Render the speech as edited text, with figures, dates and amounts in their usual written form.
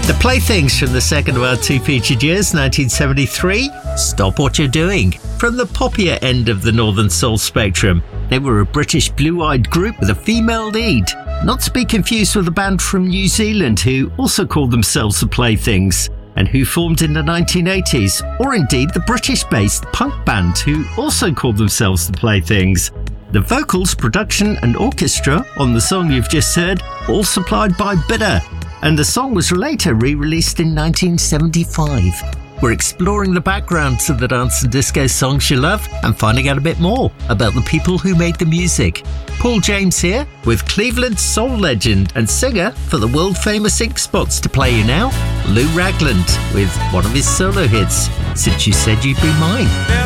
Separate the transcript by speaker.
Speaker 1: The Playthings from the second of our two featured years, 1973, Stop What You're Doing. From the poppier end of the Northern Soul spectrum, they were a British blue-eyed group with a female lead. Not to be confused with a band from New Zealand who also called themselves The Playthings, and who formed in the 1980s, or indeed the British-based punk band who also called themselves The Playthings. The vocals, production and orchestra on the song you've just heard, all supplied by Bitter, and the song was later re-released in 1975. We're exploring the background to the dance and disco songs you love and finding out a bit more about the people who made the music. Paul James here with Cleveland soul legend and singer for the world-famous Ink Spots to play you now, Lou Ragland, with one of his solo hits, Since You Said You'd Be Mine.